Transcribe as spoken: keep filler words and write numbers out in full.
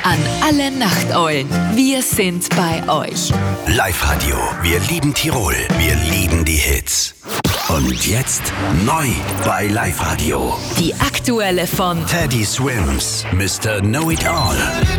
an alle Nachteulen. Wir sind bei euch. Live-Radio. Wir lieben Tirol. Wir lieben die Hits. Und jetzt neu bei Live-Radio. Die aktuelle von Teddy Swims, Mister Know It All.